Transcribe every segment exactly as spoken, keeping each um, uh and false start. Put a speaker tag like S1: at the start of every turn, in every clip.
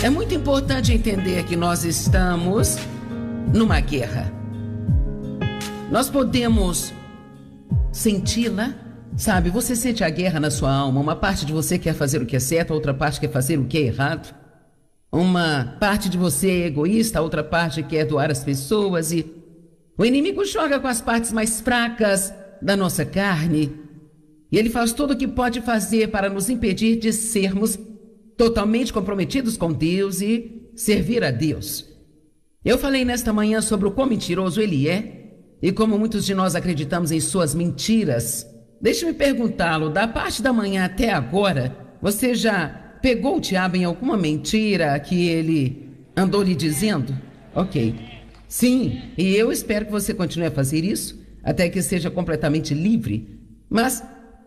S1: É muito importante entender que nós estamos numa guerra. Nós podemos senti-la, sabe? Você sente a guerra na sua alma. Uma parte de você quer fazer o que é certo, a outra parte quer fazer o que é errado. Uma parte de você é egoísta, a outra parte quer doar as pessoas. E o inimigo joga com as partes mais fracas da nossa carne. E ele faz tudo o que pode fazer para nos impedir de sermos totalmente comprometidos com Deus e servir a Deus. Eu falei nesta manhã sobre o quão mentiroso ele é e como muitos de nós acreditamos em suas mentiras. Deixe-me perguntá-lo, da parte da manhã até agora, você já pegou o diabo em alguma mentira que ele andou lhe dizendo? Ok. Sim, e eu espero que você continue a fazer isso até que seja completamente livre. Mas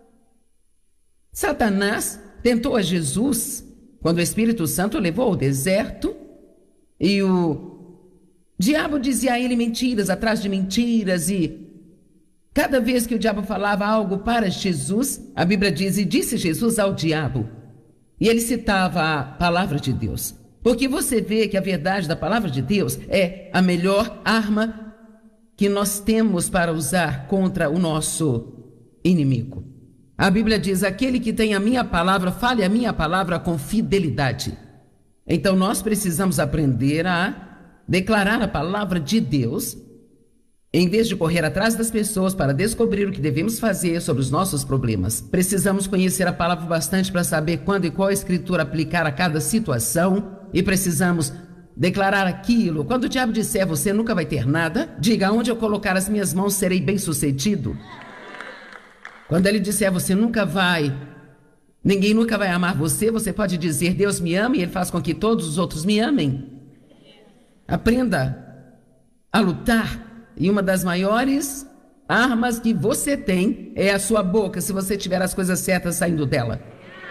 S1: Satanás tentou a Jesus quando o Espírito Santo o levou ao deserto e o diabo dizia a ele mentiras atrás de mentiras, e cada vez que o diabo falava algo para Jesus, a Bíblia diz, e disse Jesus ao diabo, e ele citava a palavra de Deus. Porque você vê que a verdade da palavra de Deus é a melhor arma que nós temos para usar contra o nosso inimigo. A Bíblia diz, aquele que tem a minha palavra, fale a minha palavra com fidelidade. Então nós precisamos aprender a declarar a palavra de Deus, em vez de correr atrás das pessoas para descobrir o que devemos fazer sobre os nossos problemas. Precisamos conhecer a palavra bastante para saber quando e qual escritura aplicar a cada situação, e precisamos declarar aquilo. Quando o diabo disser, você nunca vai ter nada, diga, onde eu colocar as minhas mãos serei bem-sucedido. Quando ele disser, você nunca vai, ninguém nunca vai amar você, você pode dizer, Deus me ama e ele faz com que todos os outros me amem. Aprenda a lutar, e uma das maiores armas que você tem é a sua boca, se você tiver as coisas certas saindo dela.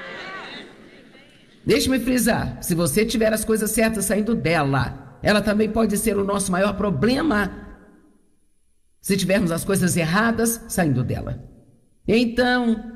S1: Deixe-me frisar, se você tiver as coisas certas saindo dela, ela também pode ser o nosso maior problema se tivermos as coisas erradas saindo dela. Então,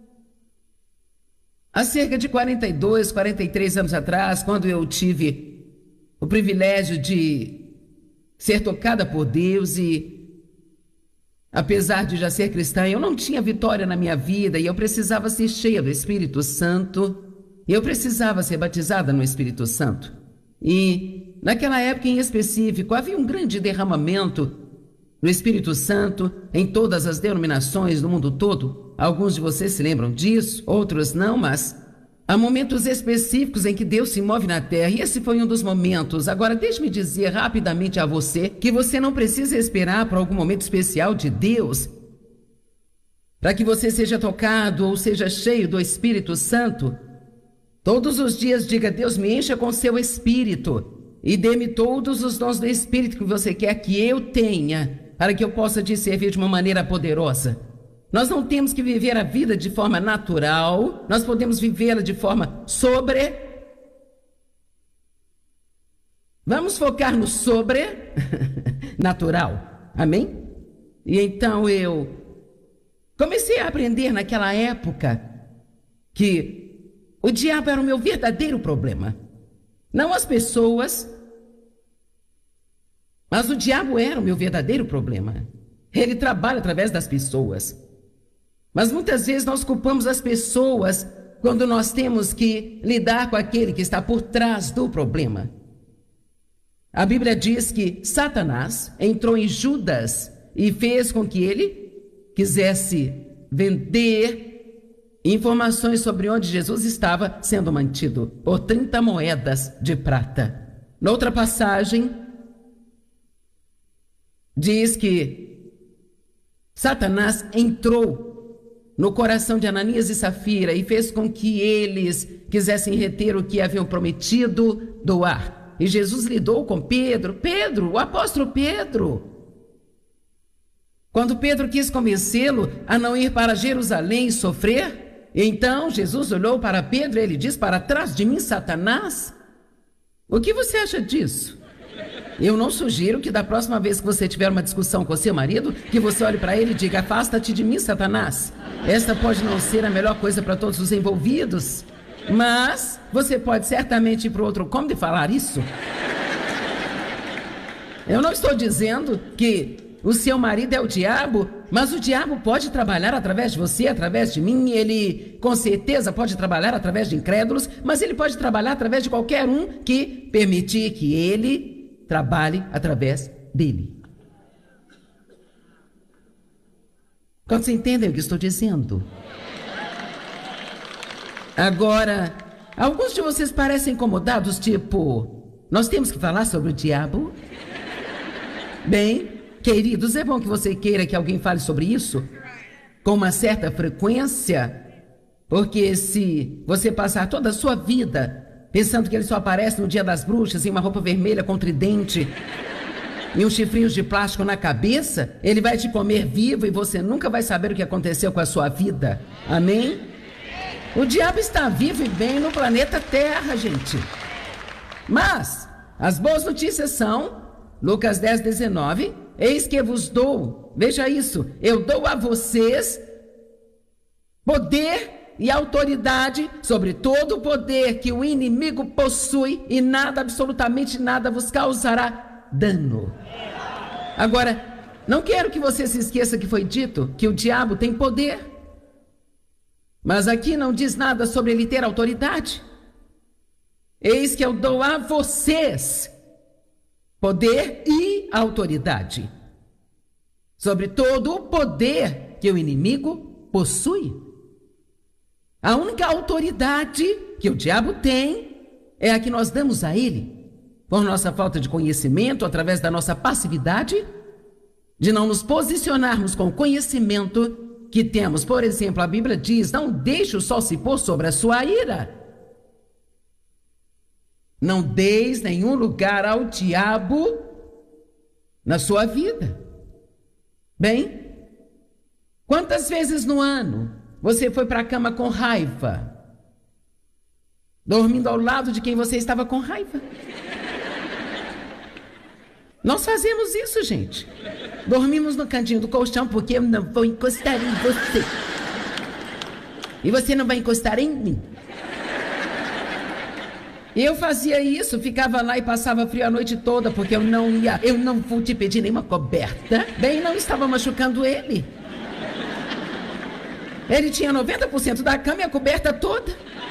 S1: há cerca de quarenta e dois, quarenta e três anos atrás, quando eu tive o privilégio de ser tocada por Deus e, apesar de já ser cristã, eu não tinha vitória na minha vida e eu precisava ser cheia do Espírito Santo. E eu precisava ser batizada no Espírito Santo. E, naquela época em específico, havia um grande derramamento do Espírito Santo em todas as denominações do mundo todo. Alguns de vocês se lembram disso, outros não, mas há momentos específicos em que Deus se move na terra, e esse foi um dos momentos. Agora, deixe-me dizer rapidamente a você que você não precisa esperar por algum momento especial de Deus para que você seja tocado ou seja cheio do Espírito Santo. Todos os dias diga, Deus me encha com seu Espírito e dê-me todos os dons do Espírito que você quer que eu tenha, para que eu possa te servir de uma maneira poderosa. Nós não temos que viver a vida de forma natural, nós podemos vivê-la de forma sobre. Vamos focar no sobrenatural, amém? E então eu comecei a aprender naquela época que o diabo era o meu verdadeiro problema. Não as pessoas, mas o diabo era o meu verdadeiro problema. Ele trabalha através das pessoas. Mas muitas vezes nós culpamos as pessoas quando nós temos que lidar com aquele que está por trás do problema. A Bíblia diz que Satanás entrou em Judas e fez com que ele quisesse vender informações sobre onde Jesus estava sendo mantido por trinta moedas de prata. Noutra passagem, diz que Satanás entrou no coração de Ananias e Safira e fez com que eles quisessem reter o que haviam prometido doar. E Jesus lidou com Pedro, Pedro, o apóstolo Pedro. Quando Pedro quis convencê-lo a não ir para Jerusalém e sofrer, então Jesus olhou para Pedro e ele diz, para trás de mim, Satanás. O que você acha disso? Eu não sugiro que da próxima vez que você tiver uma discussão com seu marido, que você olhe para ele e diga, afasta-te de mim, Satanás. Esta pode não ser a melhor coisa para todos os envolvidos. Mas você pode certamente ir para o outro cômodo e falar isso. Eu não estou dizendo que o seu marido é o diabo, mas o diabo pode trabalhar através de você, através de mim. Ele, com certeza, pode trabalhar através de incrédulos, mas ele pode trabalhar através de qualquer um que permitir que ele trabalhe através dele. Quantos entendem o que estou dizendo? Agora, alguns de vocês parecem incomodados, tipo, nós temos que falar sobre o diabo? Bem, queridos, é bom que você queira que alguém fale sobre isso com uma certa frequência, porque se você passar toda a sua vida pensando que ele só aparece no dia das bruxas em uma roupa vermelha com tridente e uns chifrinhos de plástico na cabeça, ele vai te comer vivo e você nunca vai saber o que aconteceu com a sua vida. Amém? O diabo está vivo e bem no planeta Terra, gente. Mas as boas notícias são Lucas dez, dezenove, eis que vos dou, veja isso, eu dou a vocês poder e autoridade sobre todo o poder que o inimigo possui e nada, absolutamente nada vos causará dano. Agora, não quero que você se esqueça que foi dito que o diabo tem poder, mas aqui não diz nada sobre ele ter autoridade. Eis que eu dou a vocês poder e autoridade sobre todo o poder que o inimigo possui. A única autoridade que o diabo tem é a que nós damos a ele, por nossa falta de conhecimento, através da nossa passividade, de não nos posicionarmos com o conhecimento que temos. Por exemplo, a Bíblia diz, não deixe o sol se pôr sobre a sua ira. Não deis nenhum lugar ao diabo na sua vida. Bem, quantas vezes no ano você foi para a cama com raiva, dormindo ao lado de quem você estava com raiva? Nós fazemos isso, gente. Dormimos no cantinho do colchão porque eu não vou encostar em você. E você não vai encostar em mim. Eu fazia isso, ficava lá e passava frio a noite toda, porque eu não ia, eu não vou te pedir nenhuma coberta. Bem, não estava machucando ele. Ele tinha noventa por cento da cama e a coberta toda.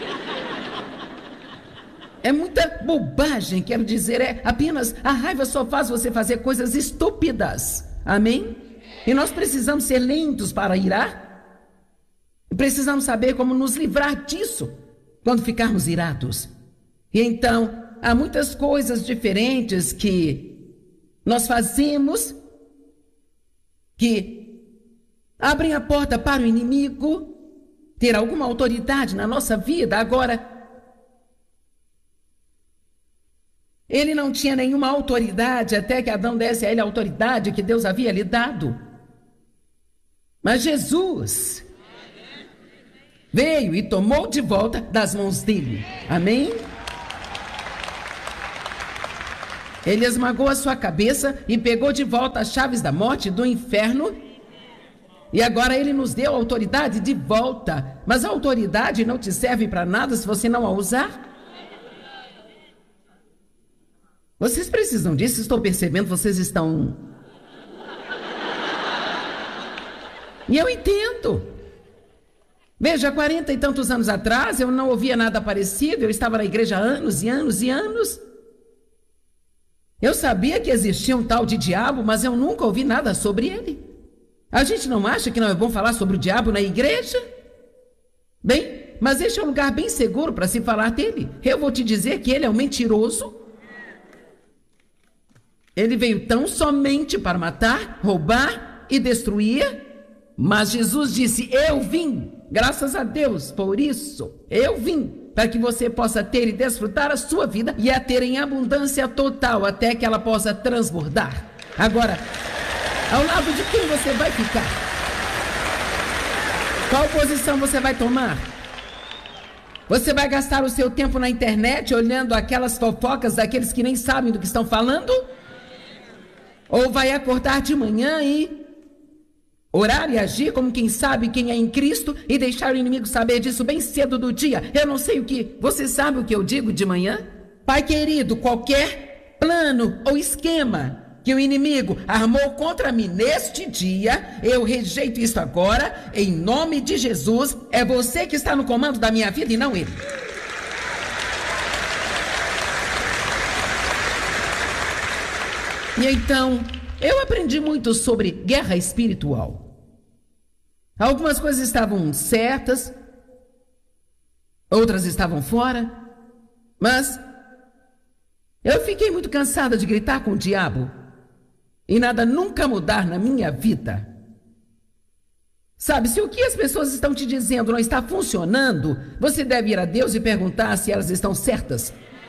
S1: É muita bobagem, quero dizer, é apenas a raiva só faz você fazer coisas estúpidas. Amém? E nós precisamos ser lentos para irar. Precisamos saber como nos livrar disso quando ficarmos irados. E então, há muitas coisas diferentes que nós fazemos que abrem a porta para o inimigo ter alguma autoridade na nossa vida. Agora, ele não tinha nenhuma autoridade até que Adão desse a ele a autoridade que Deus havia lhe dado. Mas Jesus veio e tomou de volta das mãos dele. Amém? Ele esmagou a sua cabeça e pegou de volta as chaves da morte e do inferno. E agora ele nos deu a autoridade de volta. Mas a autoridade não te serve para nada se você não a usar. Vocês precisam disso, estou percebendo, vocês estão... E eu entendo. Veja, há quarenta e tantos anos atrás, eu não ouvia nada parecido, eu estava na igreja há anos e anos e anos. Eu sabia que existia um tal de diabo, mas eu nunca ouvi nada sobre ele. A gente não acha que não é bom falar sobre o diabo na igreja? Bem, mas este é um lugar bem seguro para se falar dele. Eu vou te dizer que ele é um mentiroso. Ele veio tão somente para matar, roubar e destruir. Mas Jesus disse, eu vim, graças a Deus, por isso, eu vim. Para que você possa ter e desfrutar a sua vida e a ter em abundância total, até que ela possa transbordar. Agora, ao lado de quem você vai ficar? Qual posição você vai tomar? Você vai gastar o seu tempo na internet olhando aquelas fofocas daqueles que nem sabem do que estão falando? Ou vai acordar de manhã e Orar e agir como quem sabe quem é em Cristo e deixar o inimigo saber disso bem cedo do dia. Eu não sei o que. Você sabe o que eu digo de manhã? Pai querido, qualquer plano ou esquema que o inimigo armou contra mim neste dia, eu rejeito isso agora, em nome de Jesus. É você que está no comando da minha vida e não ele. E então, eu aprendi muito sobre guerra espiritual. Algumas coisas estavam certas, outras estavam fora, mas eu fiquei muito cansada de gritar com o diabo e nada nunca mudar na minha vida. Sabe, se o que as pessoas estão te dizendo não está funcionando, você deve ir a Deus e perguntar se elas estão certas.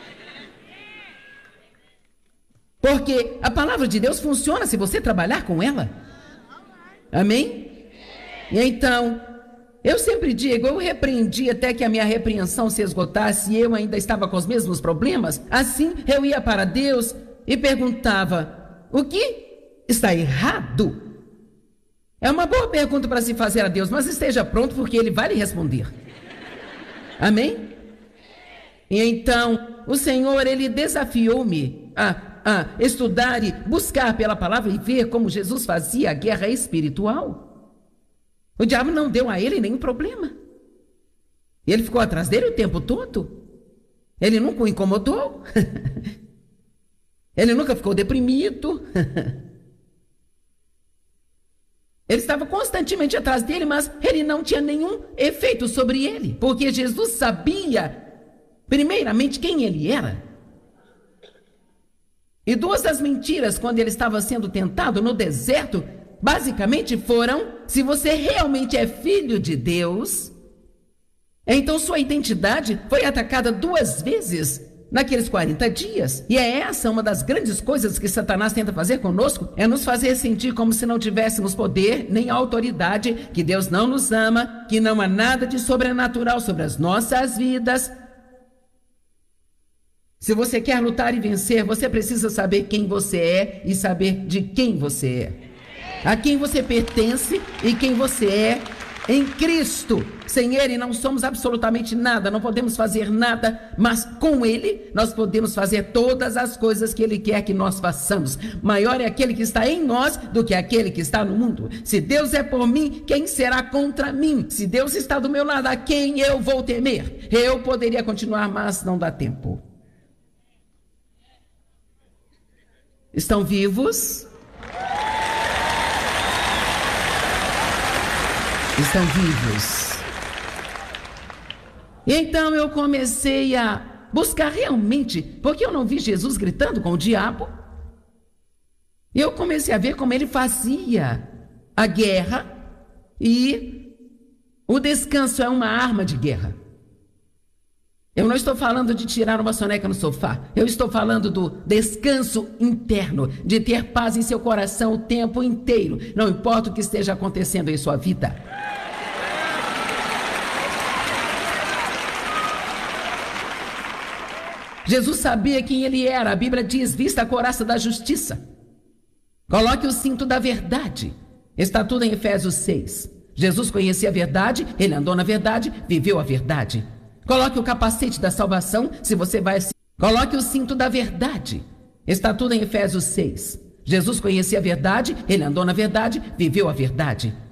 S1: Porque a palavra de Deus funciona se você trabalhar com ela. Amém? E então, eu sempre digo, eu repreendi até que a minha repreensão se esgotasse e eu ainda estava com os mesmos problemas. Assim, eu ia para Deus e perguntava, o que está errado? É uma boa pergunta para se fazer a Deus, mas esteja pronto porque Ele vai lhe responder. Amém? E então, o Senhor, Ele desafiou-me a, a estudar e buscar pela palavra e ver como Jesus fazia a guerra espiritual. O diabo não deu a ele nenhum problema. E ele ficou atrás dele o tempo todo. Ele nunca o incomodou. Ele nunca ficou deprimido. Ele estava constantemente atrás dele, mas ele não tinha nenhum efeito sobre ele. Porque Jesus sabia, primeiramente, quem ele era. E duas das mentiras, quando ele estava sendo tentado no deserto, basicamente foram, se você realmente é filho de Deus, então sua identidade foi atacada duas vezes naqueles quarenta dias. E é essa uma das grandes coisas que Satanás tenta fazer conosco, é nos fazer sentir como se não tivéssemos poder nem autoridade, que Deus não nos ama, que não há nada de sobrenatural sobre as nossas vidas. Se você quer lutar e vencer, você precisa saber quem você é e saber de quem você é. A quem você pertence e quem você é em Cristo. Sem Ele não somos absolutamente nada, não podemos fazer nada, mas com Ele nós podemos fazer todas as coisas que Ele quer que nós façamos. Maior é aquele que está em nós do que aquele que está no mundo. Se Deus é por mim, quem será contra mim? Se Deus está do meu lado, a quem eu vou temer? Eu poderia continuar, mas não dá tempo. Estão vivos? Estão vivos. Então eu comecei a buscar realmente, porque eu não vi Jesus gritando com o diabo. Eu comecei a ver como ele fazia a guerra e o descanso é uma arma de guerra. Eu não estou falando de tirar uma soneca no sofá. Eu estou falando do descanso interno, de ter paz em seu coração o tempo inteiro, não importa o que esteja acontecendo em sua vida. Jesus sabia quem ele era. A Bíblia diz, vista a couraça da justiça. Coloque o cinto da verdade. Está tudo em Efésios seis. Jesus conhecia a verdade, ele andou na verdade, viveu a verdade. Coloque o capacete da salvação, se você vai... Coloque o cinto da verdade. Está tudo em Efésios seis. Jesus conhecia a verdade, ele andou na verdade, viveu a verdade.